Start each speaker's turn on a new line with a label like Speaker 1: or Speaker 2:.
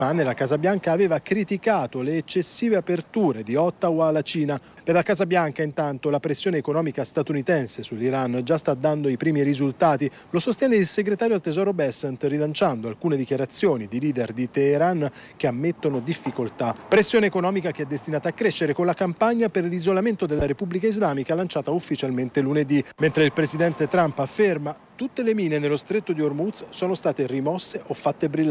Speaker 1: La Casa Bianca aveva criticato le eccessive aperture di Ottawa alla Cina. Per la Casa Bianca, intanto, la pressione economica statunitense sull'Iran già sta dando i primi risultati. Lo sostiene il segretario al Tesoro Bessent, rilanciando alcune dichiarazioni di leader di Teheran che ammettono difficoltà. Pressione economica che è destinata a crescere con la campagna per l'isolamento della Repubblica Islamica lanciata ufficialmente lunedì, mentre il presidente Trump afferma: tutte le mine nello stretto di Hormuz sono state rimosse o fatte brillare.